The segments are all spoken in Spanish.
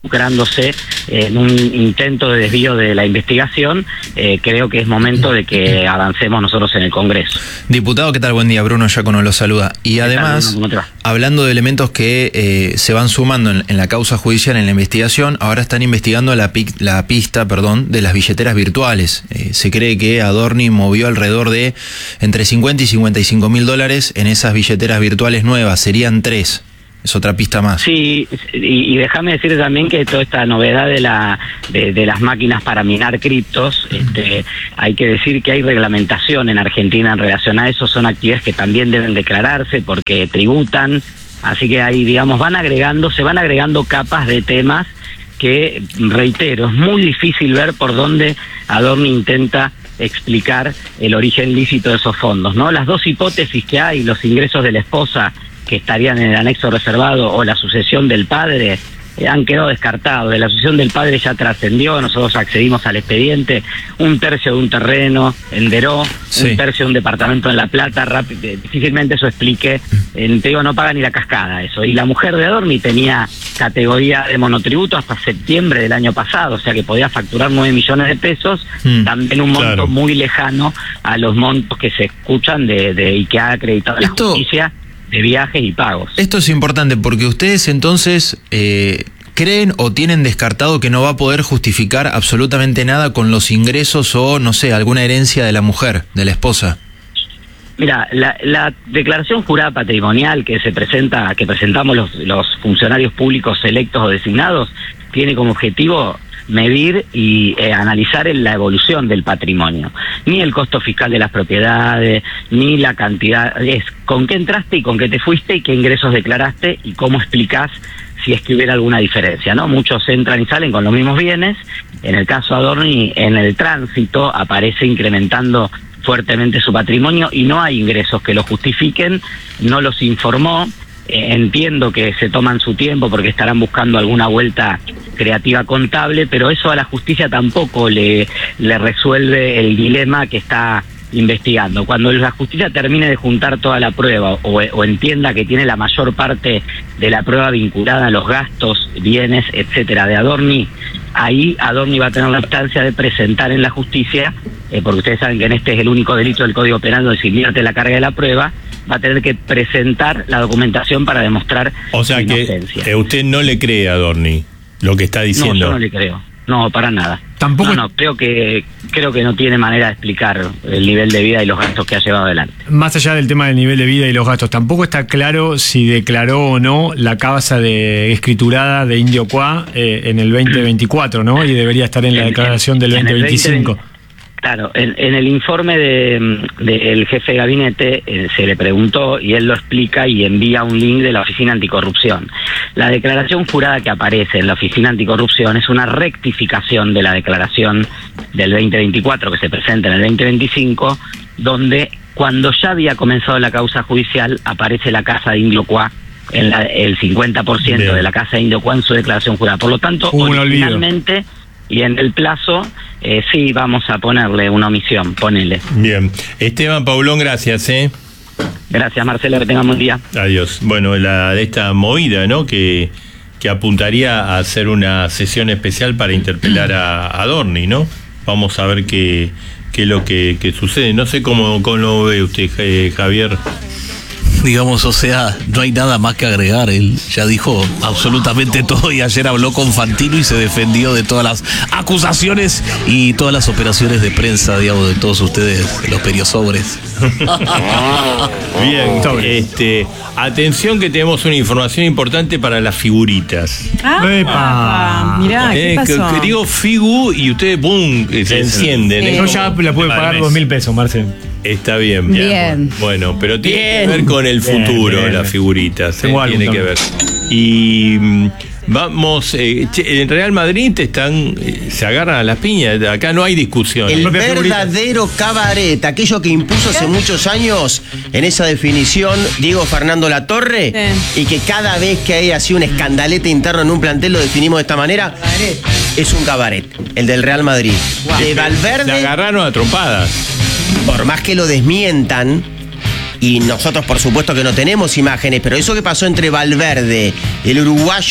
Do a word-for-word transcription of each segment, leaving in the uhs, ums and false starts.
involucrándose en un intento de desvío de la investigación, eh, creo que es momento de que avancemos nosotros en el Congreso. Diputado, ¿qué tal? Buen día, Bruno Giacono lo saluda. Y además, hablando de elementos que eh, se van sumando en, en la causa judicial, en la investigación, ahora están investigando la, pic, la pista perdón, de las billeteras virtuales. Eh, se cree que Adorni movió alrededor de entre cincuenta y cincuenta y cinco mil dólares en esas billeteras virtuales nuevas, serían tres. Es otra pista más. Sí, y, y déjame decir también que toda esta novedad de la de, de las máquinas para minar criptos, este, hay que decir que hay reglamentación en Argentina en relación a eso, son actividades que también deben declararse porque tributan, así que ahí, digamos, van agregando, se van agregando capas de temas que, reitero, es muy difícil ver por dónde Adorni intenta explicar el origen lícito de esos fondos, ¿no? Las dos hipótesis que hay, los ingresos de la esposa que estarían en el anexo reservado o la sucesión del padre, eh, han quedado descartados. De la sucesión del padre ya trascendió, nosotros accedimos al expediente, un tercio de un terreno en Deró, sí. un tercio de un departamento en La Plata, rápido, difícilmente eso explique, eh, te digo, no paga ni la cascada eso. Y la mujer de Adorni tenía categoría de monotributo hasta septiembre del año pasado, o sea que podía facturar nueve millones de pesos, mm, también un monto claro. muy lejano a los montos que se escuchan de, de y que ha acreditado la Esto... justicia de viajes y pagos. Esto es importante porque ustedes entonces eh, creen o tienen descartado que no va a poder justificar absolutamente nada con los ingresos o, no sé, alguna herencia de la mujer, de la esposa. Mira, la, la declaración jurada patrimonial que se presenta, que presentamos los, los funcionarios públicos electos o designados, tiene como objetivo medir y eh, analizar en la evolución del patrimonio. Ni el costo fiscal de las propiedades, ni la cantidad, es con qué entraste y con qué te fuiste y qué ingresos declaraste y cómo explicás si es que hubiera alguna diferencia, ¿no? Muchos entran y salen con los mismos bienes. En el caso Adorni, en el tránsito aparece incrementando fuertemente su patrimonio y no hay ingresos que lo justifiquen, no los informó. Eh, entiendo que se toman su tiempo porque estarán buscando alguna vuelta creativa contable, pero eso a la justicia tampoco le, le resuelve el dilema que está investigando. Cuando la justicia termine de juntar toda la prueba o, o entienda que tiene la mayor parte de la prueba vinculada a los gastos, bienes, etcétera, de Adorni, ahí Adorni va a tener la instancia de presentar en la justicia, eh, porque ustedes saben que en este es el único delito del Código Penal donde se invierte la carga de la prueba, va a tener que presentar la documentación para demostrar o sea su inocencia. Que eh, usted no le cree a Adorni lo que está diciendo. No, yo no le creo. No, para nada. Tampoco. No, no, creo que creo que no tiene manera de explicar el nivel de vida y los gastos que ha llevado adelante. Más allá del tema del nivel de vida y los gastos, tampoco está claro si declaró o no la causa de escriturada de Indio Qua eh, en el veinte veinticuatro, ¿no? Y debería estar en la declaración del veinte veinticinco. Claro, en, en el informe del de, de jefe de gabinete eh, se le preguntó y él lo explica y envía un link de la Oficina Anticorrupción. La declaración jurada que aparece en la Oficina Anticorrupción es una rectificación de la declaración del veinte veinticuatro que se presenta en el veinte veinticinco, donde cuando ya había comenzado la causa judicial aparece la casa de Indio Qua, en la, el cincuenta por ciento Bien. de la casa de Indio Qua en su declaración jurada. Por lo tanto, uh, originalmente... Y en el plazo, eh, sí, vamos a ponerle una omisión, ponele. Bien. Esteban Paulón, gracias, ¿eh? Gracias, Marcelo, que tengamos un día. Adiós. Bueno, la de esta movida, ¿no? Que, que apuntaría a hacer una sesión especial para interpelar a Adorni, ¿no? Vamos a ver qué, qué es lo que, que sucede. No sé cómo, cómo lo ve usted, eh, Javier. Digamos, o sea, no hay nada más que agregar. Él ya dijo absolutamente todo y ayer habló con Fantino y se defendió de todas las acusaciones y todas las operaciones de prensa, digamos, de todos ustedes, los periosobres. Bien, este, atención que tenemos una información importante para las figuritas. Ah, ¡Epa! Mirá, ¿qué eh, pasó? Que, que digo figu y ustedes, ¡pum!, se encienden. ¿eh? Yo ya la puedo pagar dos mil pesos, Marcel. Está bien, bien. Bien. Bueno, pero tiene Bien. que ver con el futuro, Bien, bien. las figuritas. ¿eh? Tengo Tiene algo que ver. Y mm, vamos, eh, che, en Real Madrid te están, eh, se agarran a las piñas. Acá no hay discusión. El verdadero cabaret, aquello que impuso hace muchos años en esa definición Diego Fernando Latorre, sí. y que cada vez que hay así un escandalete interno en un plantel lo definimos de esta manera, cabaret. Es un cabaret, el del Real Madrid. Wow. De Valverde. Se agarraron a trompadas. Por más que lo desmientan, y nosotros por supuesto que no tenemos imágenes, pero eso que pasó entre Valverde, el uruguayo,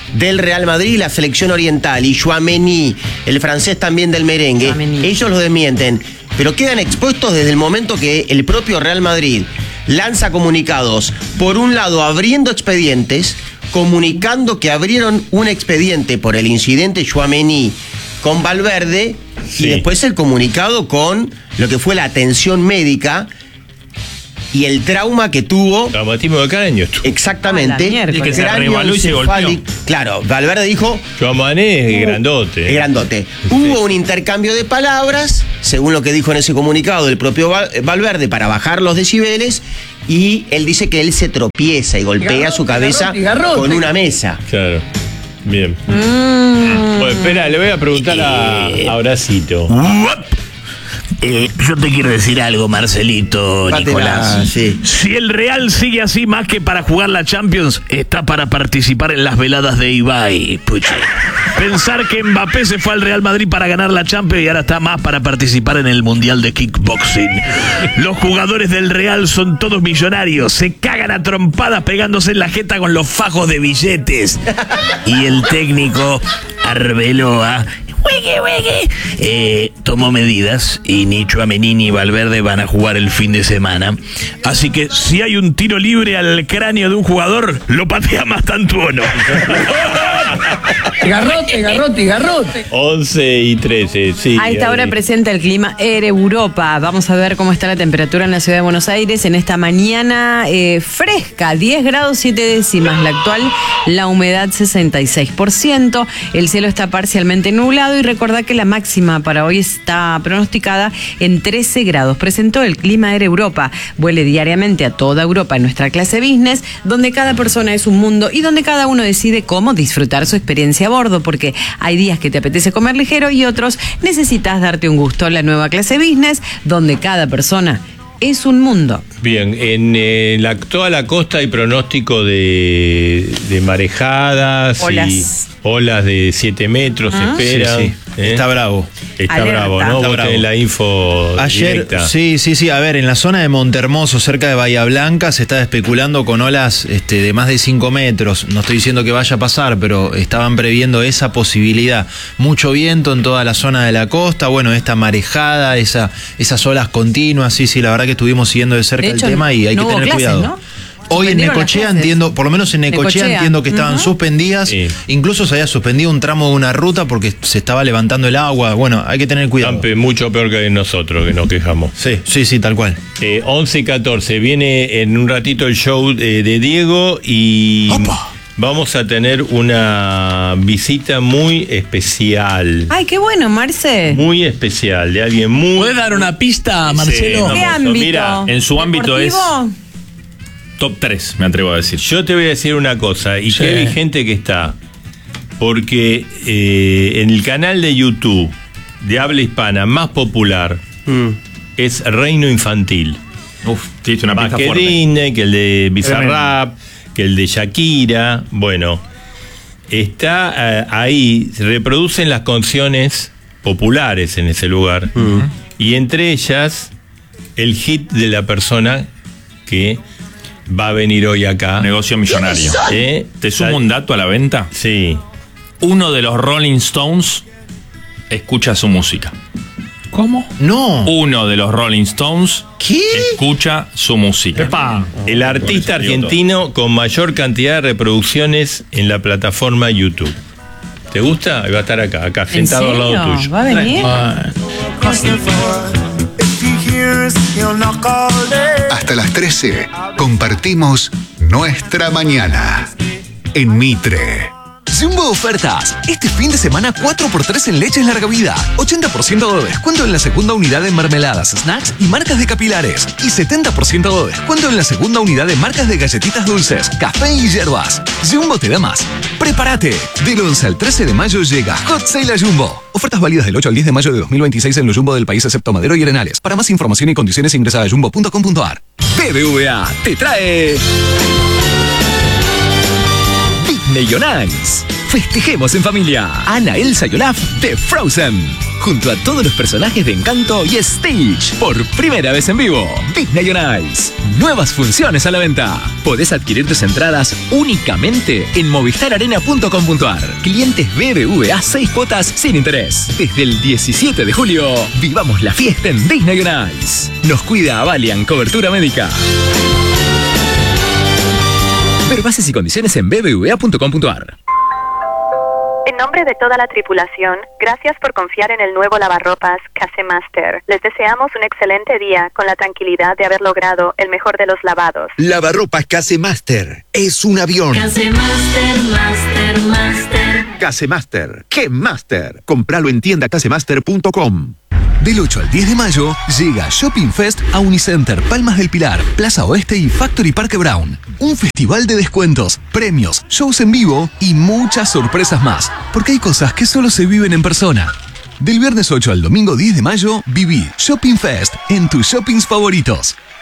del Real Madrid y la selección oriental, y Tchouaméni, el francés también del merengue, Tchouaméni. Ellos lo desmienten, pero quedan expuestos desde el momento que el propio Real Madrid lanza comunicados, por un lado abriendo expedientes, comunicando que abrieron un expediente por el incidente Tchouaméni con Valverde, sí. Y después el comunicado con lo que fue la atención médica y el trauma que tuvo. Traumatismo de cráneo. Exactamente. Ah, el que se rebaló y se golpeó. Claro, Valverde dijo. Tchouaméni es grandote. Es grandote. Sí. Hubo un intercambio de palabras, según lo que dijo en ese comunicado del propio Valverde, para bajar los decibeles. Y él dice que él se tropieza y golpea garrote, su cabeza garrote, garrote. con una mesa. Claro. Bien. Mm. Bueno, espera, le voy a preguntar a, a Horacito. Eh, yo te quiero decir algo, Marcelito, Patela, Nicolás. Sí. Si el Real sigue así, más que para jugar la Champions, está para participar en las veladas de Ibai. Puche. Pensar que Mbappé se fue al Real Madrid para ganar la Champions y ahora está más para participar en el Mundial de Kickboxing. Los jugadores del Real son todos millonarios, se cagan a trompadas pegándose en la jeta con los fajos de billetes. Y el técnico Arbeloa Juegue, juegue. Eh, tomó medidas y ni Tchouaméni ni Valverde van a jugar el fin de semana. Así que si hay un tiro libre al cráneo de un jugador, lo patea Mastantuono. Garrote, garrote, garrote. once y trece, sí. A esta hora presenta el clima Air Europa. Vamos a ver cómo está la temperatura en la ciudad de Buenos Aires en esta mañana eh, fresca, diez grados siete décimas la actual, la humedad sesenta y seis por ciento, el cielo está parcialmente nublado y recordá que la máxima para hoy está pronosticada en trece grados. Presentó el clima Air Europa. Vuele diariamente a toda Europa en nuestra clase business, donde cada persona es un mundo y donde cada uno decide cómo disfrutar su experiencia a bordo, porque hay días que te apetece comer ligero y otros necesitas darte un gusto. La nueva clase business, donde cada persona es un mundo. Bien, en eh, la, toda la costa hay pronóstico de, de marejadas olas. y olas de siete metros, ¿Ah? se esperan. Sí, sí. ¿Eh? Está bravo. Está Alerta. bravo, ¿no? Está Vos bravo. tenés la info Ayer, directa. sí, sí, sí. A ver, en la zona de Montermoso, cerca de Bahía Blanca, se está especulando con olas este, de más de cinco metros. No estoy diciendo que vaya a pasar, pero estaban previendo esa posibilidad. Mucho viento en toda la zona de la costa, bueno, esta marejada, esa, esas olas continuas. Sí, sí, la verdad que estuvimos siguiendo de cerca De hecho, el tema y hay no que tener hubo clases, cuidado. ¿no? Hoy en Suspendieron Necochea las clases. entiendo, por lo menos en Necochea, Necochea. entiendo que estaban Uh-huh. suspendidas, Sí. incluso se había suspendido un tramo de una ruta porque se estaba levantando el agua. Bueno, hay que tener cuidado. Campe, mucho peor que nosotros, que nos quejamos. Sí, sí, sí, tal cual. Eh, once y catorce, viene en un ratito el show de, de Diego y ¡Opa! Vamos a tener una visita muy especial. Ay, qué bueno, Marce. Muy especial, de alguien muy... ¿Puedes dar una pista, Marcelo? Sí, ¿Qué vamos, ámbito? mira, en su ámbito es- ¿Deportivo? Top tres, me atrevo a decir. Yo te voy a decir una cosa, y Sí. qué vigente que está, porque eh, en el canal de YouTube de habla hispana más popular Mm. es Reino Infantil. Uf, sí, es una Más pista que fuerte. Disney, que el de Bizarrap, que el de Shakira. Bueno, está eh, ahí, se reproducen las canciones populares en ese lugar. Mm. Y entre ellas, el hit de la persona que va a venir hoy acá. Negocio millonario. ¿Eh? Te sumo un dato a la venta. Sí. Uno de los Rolling Stones escucha su música. ¿Cómo? No. Uno de los Rolling Stones ¿Qué? escucha su música. Epa. El artista Por eso digo argentino con mayor cantidad de reproducciones en la plataforma YouTube. ¿Te gusta? Va a estar acá, acá, ¿En sentado al lado serio? tuyo. ¿Va a venir? Hasta las trece compartimos nuestra mañana en Mitre. Jumbo Ofertas. Este fin de semana cuatro por tres en leches larga vida. ochenta por ciento de descuento en la segunda unidad de mermeladas, snacks y marcas de capilares. Y setenta por ciento de descuento en la segunda unidad de marcas de galletitas dulces, café y hierbas. Jumbo te da más. ¡Prepárate! Del once al trece de mayo llega Hot Sale a Jumbo. Ofertas válidas del ocho al diez de mayo de dos mil veintiséis en los Jumbo del país excepto Madero y Arenales. Para más información y condiciones ingresa a jumbo punto com punto ar. B B V A te trae... Disney on Ice. Festejemos en familia. Anna, Elsa y Olaf de Frozen. Junto a todos los personajes de Encanto y Stitch. Por primera vez en vivo. Disney on Ice. Nuevas funciones a la venta. Podés adquirir tus entradas únicamente en movistar arena punto com punto ar. Clientes B B V A seis cuotas sin interés. Desde el diecisiete de julio, vivamos la fiesta en Disney on Ice. Nos cuida Avalian Cobertura Médica. Ver bases y condiciones en b b v a punto com punto ar. En nombre de toda la tripulación, gracias por confiar en el nuevo lavarropas Casemaster. Les deseamos un excelente día con la tranquilidad de haber logrado el mejor de los lavados. Lavarropas Casemaster es un avión. Casemaster, Master, Master. Casemaster, ¡qué Master! Compralo en tienda casemaster punto com. Del ocho al diez de mayo llega Shopping Fest a Unicenter, Palmas del Pilar, Plaza Oeste y Factory Parque Brown. Un festival de descuentos, premios, shows en vivo y muchas sorpresas más. Porque hay cosas que solo se viven en persona. Del viernes ocho al domingo diez de mayo, viví Shopping Fest en tus shoppings favoritos.